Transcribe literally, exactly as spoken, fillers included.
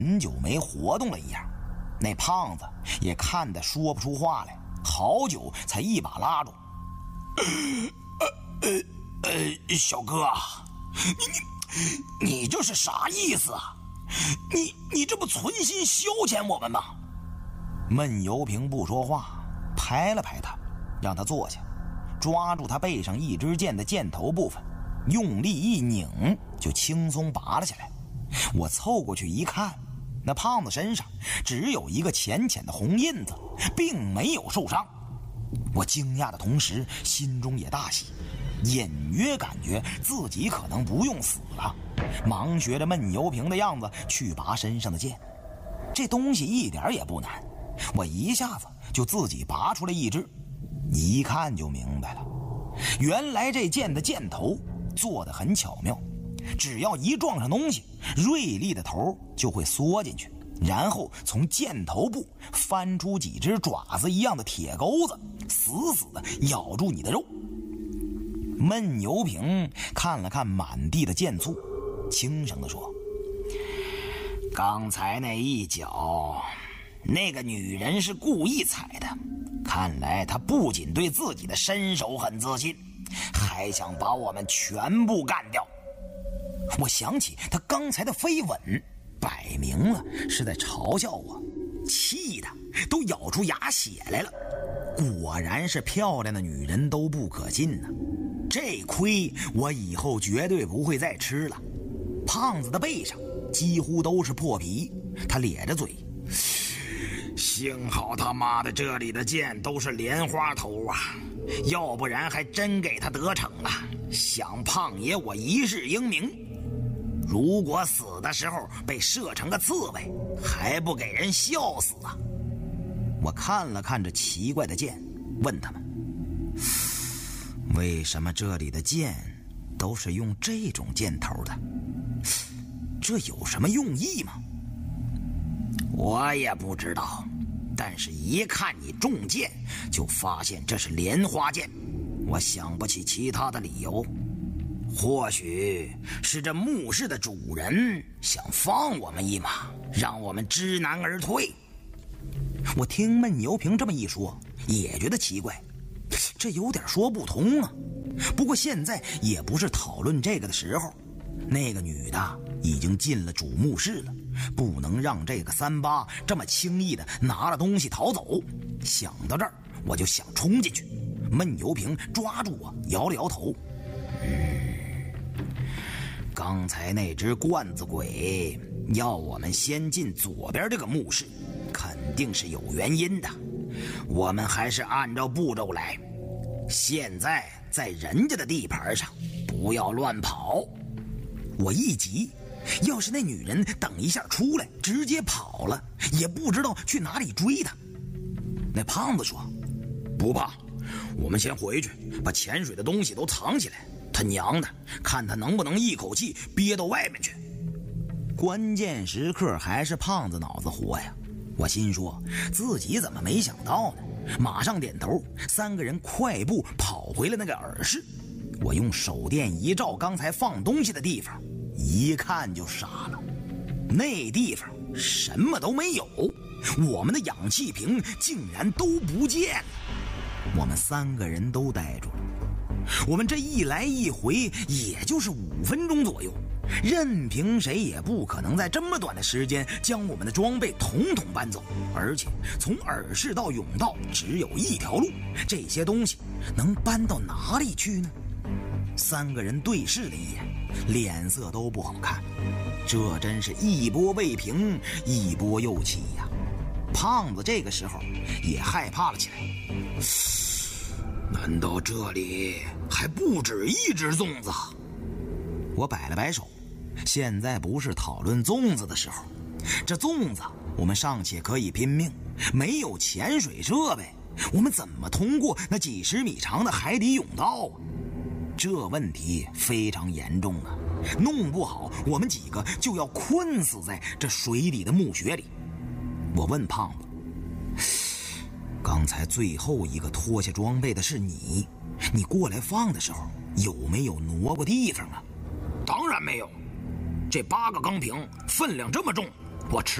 很久没活动了一样。那胖子也看得说不出话来，好久才一把拉住。呃呃呃，小哥，你你你这是啥意思啊？你你这不存心消遣我们吗？闷油瓶不说话，拍了拍他，让他坐下，抓住他背上一支箭的箭头部分，用力一拧，就轻松拔了下来。我凑过去一看，那胖子身上只有一个浅浅的红印子，并没有受伤。我惊讶的同时，心中也大喜，隐约感觉自己可能不用死了，忙学着闷油瓶的样子去拔身上的箭。这东西一点也不难，我一下子就自己拔出来一支，一看就明白了，原来这箭的箭头做得很巧妙，只要一撞上东西，锐利的头就会缩进去，然后从箭头部翻出几只爪子一样的铁钩子，死死地咬住你的肉。闷油瓶看了看满地的箭簇，轻声地说：刚才那一脚，那个女人是故意踩的，看来她不仅对自己的身手很自信，还想把我们全部干掉。我想起她刚才的飞吻，摆明了是在嘲笑我，气得都咬出牙血来了。果然是漂亮的女人都不可信呢、啊，这亏我以后绝对不会再吃了。胖子的背上几乎都是破皮，他咧着嘴，幸好他妈的这里的箭都是莲花头啊，要不然还真给他得逞了，想胖爷我一世英名。如果死的时候被射成个刺猬，还不给人笑死啊！我看了看这奇怪的箭，问他们，为什么这里的箭都是用这种箭头的？这有什么用意吗？我也不知道，但是一看你中箭，就发现这是莲花箭，我想不起其他的理由。或许是这墓室的主人想放我们一马，让我们知难而退。我听闷油瓶这么一说，也觉得奇怪，这有点说不通啊。不过现在也不是讨论这个的时候，那个女的已经进了主墓室了，不能让这个三八这么轻易的拿了东西逃走。想到这儿，我就想冲进去。闷油瓶抓住我，摇了摇头。嗯，刚才那只罐子鬼要我们先进左边这个墓室，肯定是有原因的。我们还是按照步骤来。现在在人家的地盘上，不要乱跑。我一急，要是那女人等一下出来直接跑了，也不知道去哪里追她。那胖子说，不怕，我们先回去把潜水的东西都藏起来，他娘的，看他能不能一口气憋到外面去。关键时刻还是胖子脑子活呀，我心说自己怎么没想到呢，马上点头。三个人快步跑回了那个耳室，我用手电一照刚才放东西的地方，一看就傻了，那地方什么都没有，我们的氧气瓶竟然都不见了。我们三个人都呆住了。我们这一来一回也就是五分钟左右，任凭谁也不可能在这么短的时间将我们的装备统统搬走，而且从耳室到甬道只有一条路，这些东西能搬到哪里去呢？三个人对视了一眼，脸色都不好看，这真是一波未平一波又起呀。胖子这个时候也害怕了起来，难道这里还不止一只粽子？我摆了摆手，现在不是讨论粽子的时候，这粽子我们尚且可以拼命，没有潜水设备，我们怎么通过那几十米长的海底甬道啊？这问题非常严重啊，弄不好我们几个就要困死在这水底的墓穴里。我问胖子，刚才最后一个脱下装备的是你，你过来放的时候有没有挪过地方啊？当然没有，这八个钢瓶分量这么重， 我吃。